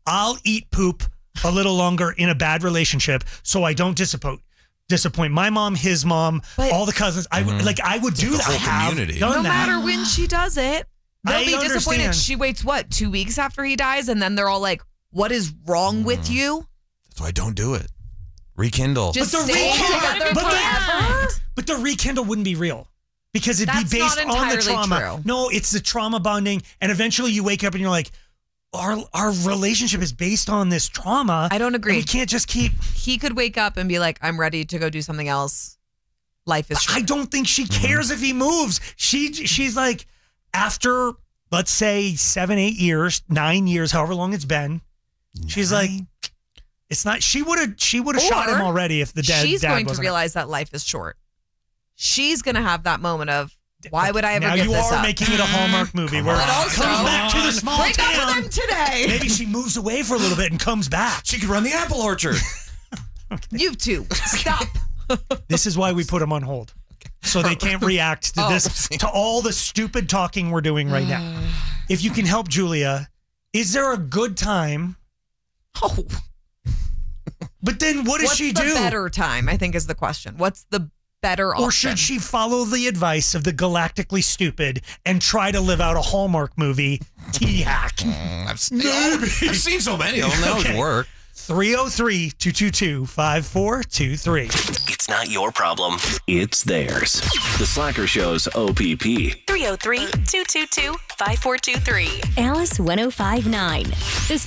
I'll eat poop a little longer in a bad relationship so I don't disappoint my mom, his mom, all the cousins. I would do that. The whole community. No matter when she does it, they'll be disappointed. understand. She waits 2 weeks after he dies, and then they're all like, "What is wrong with you?" That's why I don't do it. Rekindle. Just But the stay rekindle- together but the- forever. But the rekindle wouldn't be real because it'd That's be based not on the entirely trauma. true. No, it's the trauma bonding, and eventually you wake up and you're like, our relationship is based on this trauma. I don't agree. We can't just keep. He could wake up and be like, "I'm ready to go do something else. Life is short." I don't think she cares if he moves. She's like, after let's say 7, 8 years, 9 years, however long it's been, she's like, it's not. She would have shot him already if the dad. She's going to wasn't- realize that life is short. She's going to have that moment of, why would I ever now give you this are up? making it a Hallmark movie where But it also, comes back to the small break up town. with him today. Maybe she moves away for a little bit and comes back. She could run the apple orchard. You two, stop. This is why we put them on hold. So they can't react to this, to all the stupid talking we're doing right now. If you can help Julia, is there a good time? Oh. But then what does she do? What's the better time, I think is the question. What's the better option? Or should she follow the advice of the galactically stupid and try to live out a Hallmark movie T-hack? I've seen so many of them. That would work. 303-222-5423. It's not your problem. It's theirs. The Slacker Show's OPP. 303-222-5423. Alice 1059. The